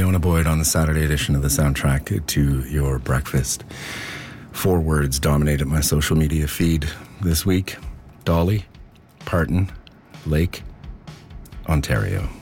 Fiona Boyd on the Saturday edition of the soundtrack to your breakfast. 4 words dominated my social media feed this week: Dolly Parton Lake, Ontario.